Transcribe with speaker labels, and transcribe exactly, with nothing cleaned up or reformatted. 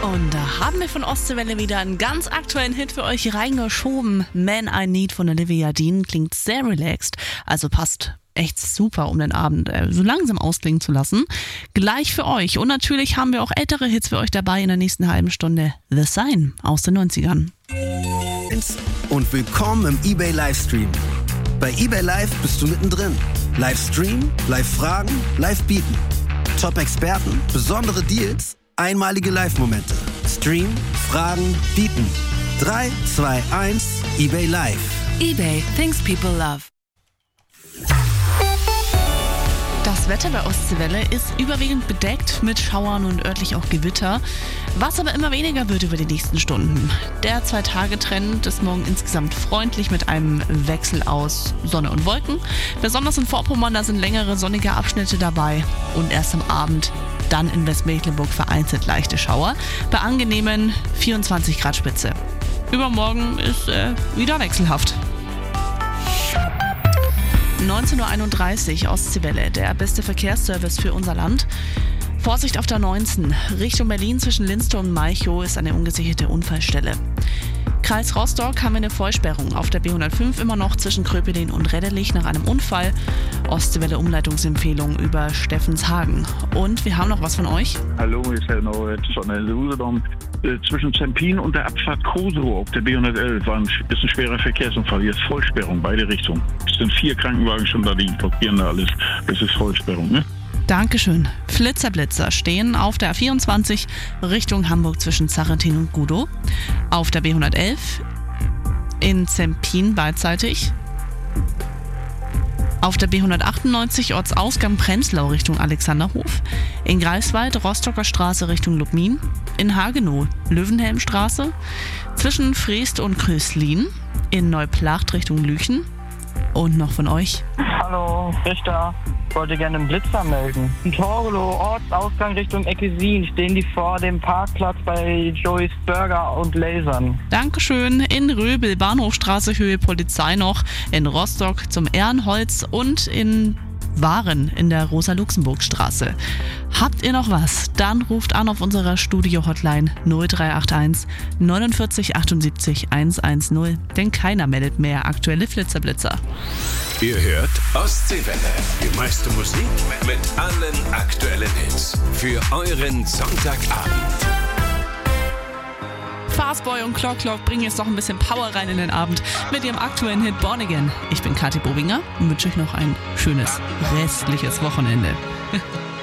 Speaker 1: Und da haben wir von Ostseewelle wieder einen ganz aktuellen Hit für euch reingeschoben. Man I Need von Olivia Dean klingt sehr relaxed, also passt echt super, um den Abend äh, so langsam ausklingen zu lassen. Gleich für euch. Und natürlich haben wir auch ältere Hits für euch dabei in der nächsten halben Stunde. The Sign aus den neunzigern.
Speaker 2: Und willkommen im eBay Livestream. Bei eBay Live bist du mittendrin. Livestream, Live-Fragen, Live-Bieten. Top-Experten, besondere Deals, einmalige Live-Momente. Stream, Fragen, Bieten. drei, zwei, eins, eBay Live.
Speaker 1: eBay, things people love. Das Wetter bei Ostseewelle ist überwiegend bedeckt mit Schauern und örtlich auch Gewitter, was aber immer weniger wird über die nächsten Stunden. Der Zwei-Tage-Trend ist morgen insgesamt freundlich mit einem Wechsel aus Sonne und Wolken. Besonders in Vorpommern, da sind längere sonnige Abschnitte dabei und erst am Abend dann in Westmecklenburg vereinzelt leichte Schauer bei angenehmen vierundzwanzig Grad Spitze. Übermorgen ist äh, wieder wechselhaft. neunzehn Uhr einunddreißig, Ostseewelle, der beste Verkehrsservice für unser Land. Vorsicht auf der neunzehn, Richtung Berlin zwischen Linster und Malchow ist eine ungesicherte Unfallstelle. Kreis Rostock haben wir eine Vollsperrung auf der B hundertfünf immer noch zwischen Kröpelin und Redderlich nach einem Unfall. Ostseewelle Umleitungsempfehlung über Steffenshagen. Und wir haben noch was von euch.
Speaker 3: Hallo, hier ist Herr Norbert von der Usedom. Zwischen Zempin und der Abfahrt Kosovo auf der B hundertelf war ein, ist ein schwerer Verkehrsunfall. Hier ist Vollsperrung, beide Richtungen. Es sind vier Krankenwagen schon da, die blockieren da alles. Das ist Vollsperrung, ne?
Speaker 1: Dankeschön. Flitzer-Blitzer stehen auf der A vierundzwanzig Richtung Hamburg zwischen Zarentin und Gudow. Auf der B hundertelf in Zempin beidseitig. Auf der B hundertachtundneunzig Ortsausgang Prenzlau Richtung Alexanderhof. In Greifswald Rostocker Straße Richtung Lubmin. In Hagenow Löwenhelmstraße. Zwischen Freest und Kröslin. In Neuplacht Richtung Lüchen. Und noch von euch.
Speaker 4: Hallo, Richter. Ich wollte gerne einen Blitzer melden. In Torgelow, Ortsausgang Richtung Eckesin, stehen die vor dem Parkplatz bei Joey's Burger und Lasern.
Speaker 1: Dankeschön. In Röbel, Bahnhofstraße, Höhe Polizei noch. In Rostock zum Ehrenholz und in Waren in der Rosa-Luxemburg-Straße. Habt ihr noch was? Dann ruft an auf unserer Studio-Hotline null drei acht eins neunundvierzig achtundsiebzig hundertzehn, denn keiner meldet mehr aktuelle Flitzerblitzer.
Speaker 5: Ihr hört Ostseewelle, die meiste Musik mit allen aktuellen Hits für euren Sonntagabend.
Speaker 1: Fastboy und Clock Clock bringen jetzt noch ein bisschen Power rein in den Abend mit ihrem aktuellen Hit Born Again. Ich bin Kathi Bobinger und wünsche euch noch ein schönes restliches Wochenende.